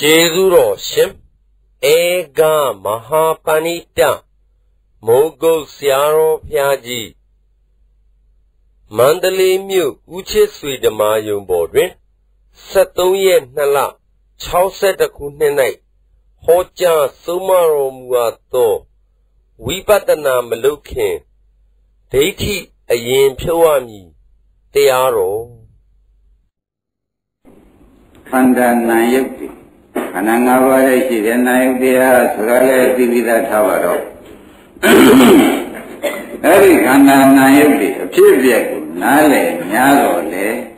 Jezuro Shim Ega Mahapanita Mogo Siaro Piaji Mandalay Mu Uche Swidama Yung Bodrin Satoye Nala Chauset Kunenai Hoja Sumaro Muato Wipatana Malukin Deiti Ayin Piwami Tearo Nayukti Anangavare Nayuktiya Surale Divida Tavaro Every Kanda Nayukti, a Pivyaku, Nale, Nyagole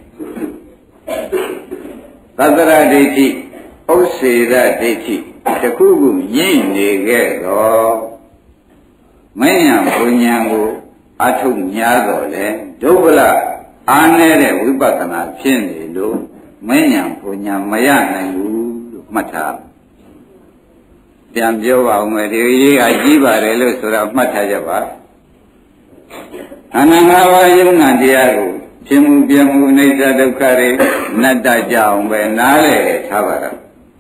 Tadara Deti, Osira Deti, Takugu Yin Negero Mayam Punyangu, Atu Nyagole, Dobala, Anere Vipatana Pindi, Mayam Punya Mayana Mata Jamjo Mary Ajiba Relo Sura Matajaba Anangava Yunadiago Timu Biamu Neza Dukare Nada Jam Nale Tavara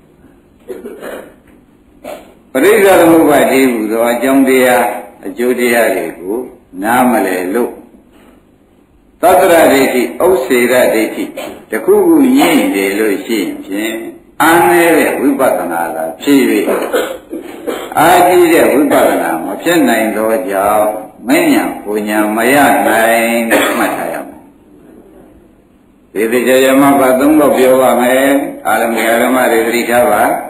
Parisa Mubadi Jamdia Judia Regu Namale Lu Tadra Deti, Osira Deti, the Kugu Yin de Lucian, Anne Vipatana, Chivi, Adi de Vipatana, Machena in Doja, Manya, Punya, Maya, Nine, Matayam. The Jayama Badungo Biovame, Alamgarama Ritava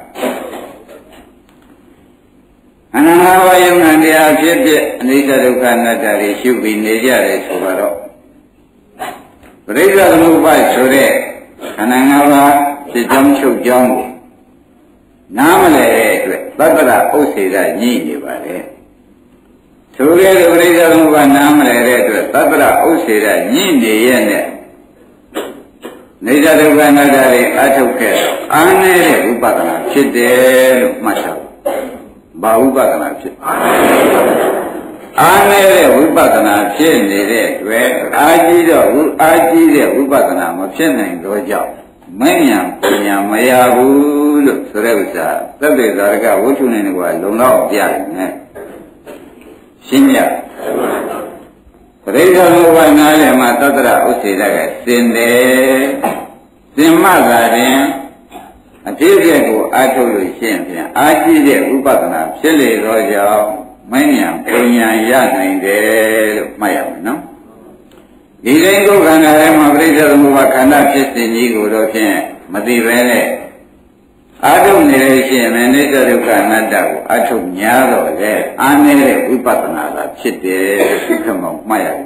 Anahava Yunandia, Nita Dukanatari, should be Nidia Suvaro. Reza Mubai Sure, Kanangava, the Jamchu Jangu. Namale, Babara Osida, Nini Vare. Sure, Reza Muba Namale, Babara Osida, Nini Yene. Neza Duganadari, Atoke, Ane, Upatana, Chide, Masha. Baubagana. Anere Vipatana Chin, where Aji Vipatana, Machina, Roja, Manya, Punya, Mayabu, Surevisa, that is Arga, Wuchun in the world, Luna, Yan, Shinya. Reza Nova Matatra, Usida, Sinde, Simazarian, a Tiago, Atolu Shin, Aji Vipatana, Chile, Roja. Manya, Punya, Yan, Maya, no? Irengo Ganarama Brisa Muvakana Chestinigo, Madivene. I don't narration and later Canada, I took Nyado there, Anere Vipatana, Chite, come on, Maya.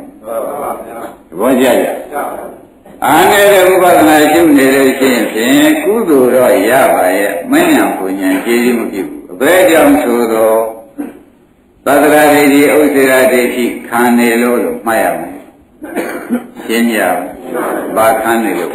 Vajaya. Anere Vipatana, narration, Kudu, Yaba, Manya Punya, Jimu, Bedam Sudo. Tadra Dedi, Osira Dedi, Kanelo, Mayam, Shinya, Bakanelo.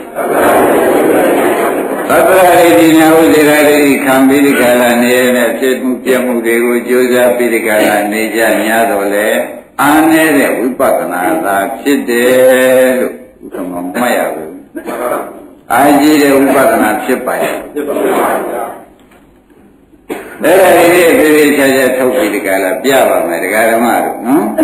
Tadra Dedi, Osira Dedi, Kambidikala, Nena, Chetmukiamu, Josa Pidikala, Neja, Nyadole, Ane, Vipatana, Chide, Maya, Aji, Vipatana, Chipaya. There is a Topicala, Piava, Medicaramaro, no?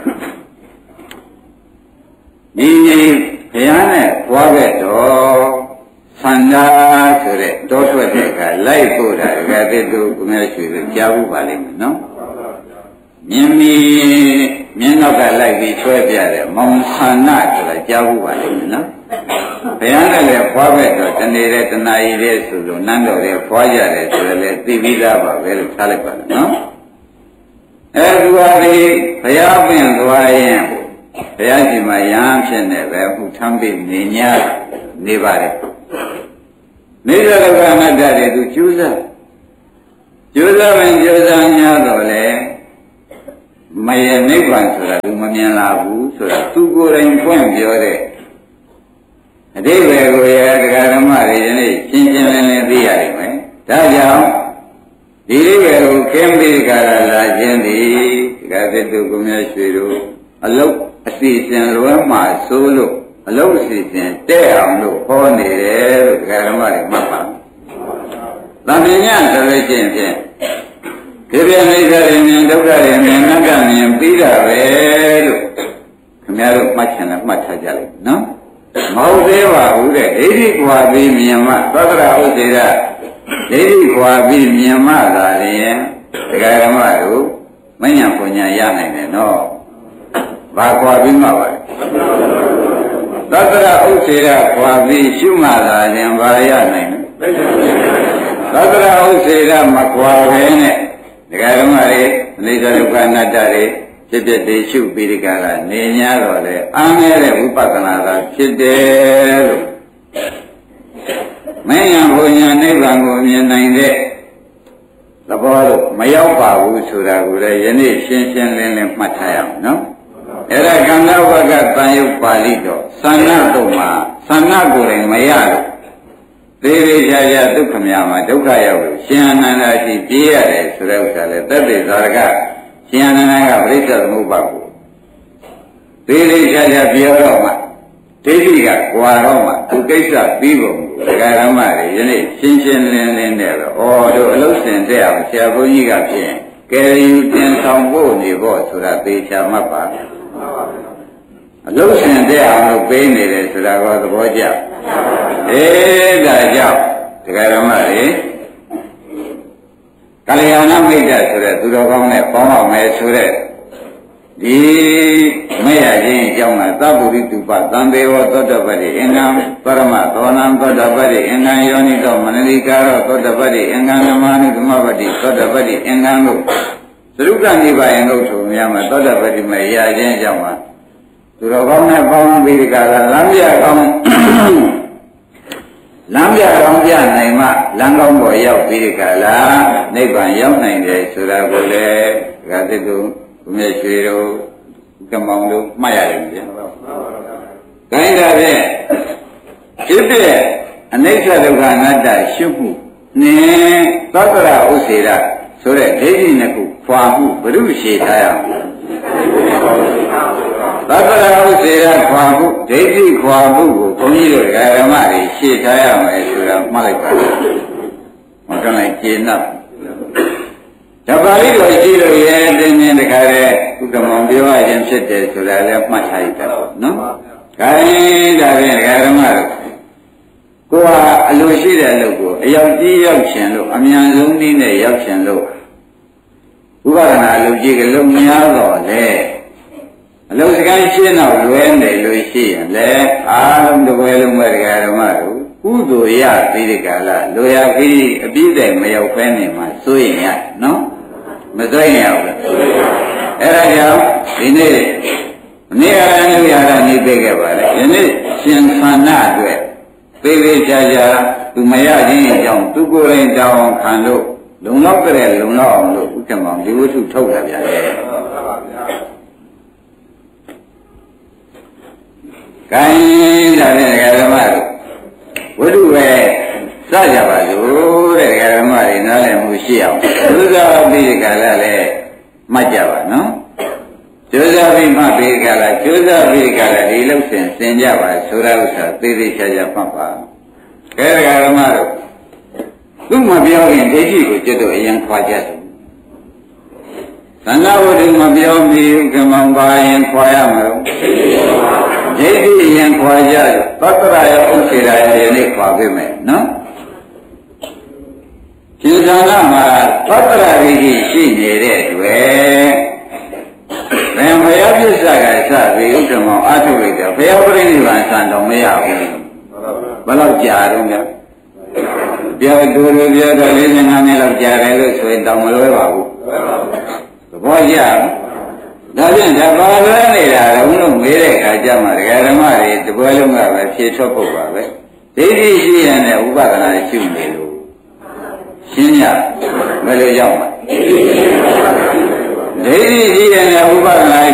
Nini, Piane, Quaveto, Sanda, Sure, Tototeca, Laipuda, Gadedo, Commercial, Javu Valim, no? Mimi, Minoka like the Twebia, Monsana, Javu Valim, no? Piana, Quaveto, Tenere, Naire, Sulu, Nando, Foya, Divida, very Taliban, no? Everybody, Payabin, Ryan, Payajima, Yamshan, who Tambi, Ninya, Nivare. Neither of them had that to choose her. Judah and Josania, my neighbors, so that Umanian Labu, so that two good and point, Jore. A day where we had Garamari, Chinchin and the Arime, Tajam, the river who came to Garajendi, Gazetu Gumeshiru, a low season, Roma, Solo, a low season, Team, Pony, Garamari, Mapa. သံဃညဆိုလို့ရှိရင်ဖြင့်ဒီပြိဋ္ဌာရမြင်ဒုက္ခရမြင်နတ္တမြင်ပြီးတာပဲလို့ခင်ဗျားတို့မှတ်ချင်တယ်မှတ်ထားကြလိုက်နော်မဟုတ်သေးပါဘူးတဲ့ဒိဋ္ဌိခွာပြီးမြင်မှသတ္တရဥစ္စေရဒိဋ္ဌိခွာပြီးမြင်မှသာလျှင်ဒကာဓမ္မတို့မဉ္ဇဉ်ပညာရနိုင်တယ်နော်ဘာခွာပြီးမှပါလဲသတ္တရဥစ္စေရခွာပြီးရှုမှသာလျှင်ဘာရနိုင်လဲသတ္တရဥစ္စေရမခွာဘဲနဲ့ဒကာဓမ္မတွေအနိစ္စဒုက္ခအနတ္တတွေဖြစ်ဖြစ်တည်ရှုပြီးဒီကလာနေ냐တော့လေအားငယ်တဲ့ဝိပဿနာကဖြစ်တယ်လို့မဉ္ဇဉ်ဘုံညာနိဗ္ဗာန်ကိုမြင်နိုင်တဲ့သဘောလို့မရောက်ပါဘူးဆိုတာကိုလည်းယနေ့ရှင်းရှင်းလင်းလင်းမှတ်ထားရအောင်နော်အဲ့ဒါကန္နာဝကတန်ယုတ်ပါဠိတော်သန္နတုံမှာသန္နကိုယ်တိုင်မရလို့သေသေးချာချာဒုက္ခများမှာဒုက္ခရောက်လို့ရှင်အနန္ဒာရှိပြေးရတယ်ဆိုတဲ့ဥစ္စာလေသက်သေသာရကရှင်အနန္ဒာကပြိဿသမုပ္ပါကိုသေသေးချာချာပြောတော့မှဒိဋ္ဌိကကွာတော့မှသူကိစ္စပြီးပုံကိုဒကာရမတွေယနေ့ရှင်းရှင်းလင်းလင်းနဲ့တော့တို့အလုံးစင်တဲ့အောင်ဆရာဘုန်းကြီးကဖြင့်ကယ်ရီတင်ဆောင်ဖို့နေဖို့ဆိုတာသေချာမှတ်ပါအလုံးစင်တဲ့အောင်လို့ပေးနေတယ်ဆိုတာကသဘောကျဒါကြောင့်ဒကာရမတွေကလျာဏမိတ်တဆိုတဲ့သူတော်ကောင်းနဲ့ပေါင်းအောင်မယ်ဆိုတဲ့ဒီမေရခြင်းအကြောင်းကသဗ္ဗုရိတုပသံဘေဝသောတပတိအင်္ဂံပရမသောနံသောတပတိအင်္ဂံယောနိသောမနတိကာရောသောတပတိအင်္ဂံနမနုသမပတိသောတပတိအင်္ဂံလို့သရုပ်ကနိဗ္ဗာန်လို့ဆိုများမှာသောတပတိမေရခြင်းအကြောင်းကသူတော်ကောင်းနဲ့ပေါင်းပြီးဒီကလာလမ်းပြကောင်းလမ်းပြကောင်းပြနိုင်မှလမ်းကောင်းပေါ်ရောက်ပြီးဒီကလာနိဗ္ဗာန်ရောက်နိုင်တယ်ဆိုတာကိုလေဒကာသစ်တို့ဘုမေရွှေတို့ကမောင်တို့မှတ်ရတယ်ဗျာ။ဒါရင်ဒါဖြင့်ဖြစ်တဲ့အနိစ္စဒုက္ခအနတ္တရှုမှုနဲ့သတ္တရဥစ္စေရဆိုတဲ့ဒိဋ္ဌိနှစ်ခုဖွာမှုဘုရုရှိထားရအောင်သတ္တရဥစ္စေရဖွာမှုဒိဋ္ဌိဖွာမှုကိုဘုန်းကြီးတို့ဓမ္မတွေရှင်းထားရမယ်ဆိုတာမှတ်လိုက်ပါလား။မကလိုက်ကျေနပ်တပါဠိတော်ရှိလို့ရဲ့တင်းတင်းတခါလေဥက္ကမောင်ပြောရခြင်းဖြစ်တယ်ဆိုတာလည်းမှတ်ထားရတော့နော်။ဒါရင်ဒါဖြင့်ဓမ္မတို့ကိုယ်ဟာအလိုရှိတဲ့အလုပ်ကိုအရောက်ကြီးရောက်ခြင်းလို့အမြန်ဆုံးနည်းနဲ့ရောက်ခြင်းလို့ဥပဒနာအလုပ်ကြီးကလုံများတော့လေအလုပ်စကိုင်းရှင်းတော့လွဲနေလို့ရှိရင်လေအားလုံးတစ်ပွဲလုံးပဲဓမ္မတို့ကုသိုလ်ရပြီးဒီကလာလိုရာကြီးအပြည့်တိုင်မရောက်ဖဲနေမှာစိုးရင်ရနော်မစိုးရင်ရဘူးအဲ့ဒါကြောင့်ဒီနေ့နေရာနဲ့နေရာကနေပြေးခဲ့ပါလေယနေ့ရှင်သန္နာအတွက်သေသေးချာချာသူမရခြင်းအကြောင်းသူကိုယ်တိုင်တောင်းခံလို့လုံလောက်ကြတဲ့လုံလောက်အောင်လို့ဥက္ကမောင်ဒီဝတ္ထုထုတ်လာပြန်တယ်။ခိုင်းတာတဲ့ဓမ္မတို့ဝတ္ထုပဲစကြပါလို့တဲ့ဓမ္မတွေနားလည်မှုရှိအောင်သုဇာပိကလည်းမှတ်ကြပါနော်ကျိုးစားပြီးမှပြီးကြလားကျိုးစားပြီးကြလားဒီလောက်စင်ကြပါဆိုတာဥစ္စာသေသေးချာချာမှတ်ပါကဲဓမ္မတို့သူ့မပြောရင်ဒိဋ္ဌိကိုကျွတ်တော့အရင်ခွာကြတယ်သန္တာဝတ္ထုမပြောမီကမောင်ပါရင်ခွာရမှာတော့ဒိဋ္ဌိရင်ခွာကြသတ္တရရဲ့ဥစ္စေရာရဲ့နေ့ခွာပေးမယ်နော်ရှင်သာနာမှာသတ္တရဒိဋ္ဌိရှိနေတဲ့တွေ့ဘယ်ဘုရားပြစ္ဆာကစပြီးဥက္ကမောင်အထုလိုက်တယ်ဘုရားပြိဋိဘံဆံတော်မရဘူးဘယ်တော့ကြာတော့များပြောတူလူပြောတော့45နှစ်လောက်ကြာတယ်လို့ဆိုရင်တောင်မလွဲပါဘူးသဘောကျဒါဖြင့်ဒါပါလွဲနေတာတော့မေးတဲ့အခါကျမှဒကာဓမ္မတွေတပွဲလုံးကပဲဖြေထွက်ဖို့ပါပဲဒိဋ္ဌိရှိရတဲ့ဥပဒနာရှိနေလို့ရှင်းရဘယ်လိုရောက်မှာဒိဋ္ဌိရှိရတဲ့ဥပဒနာ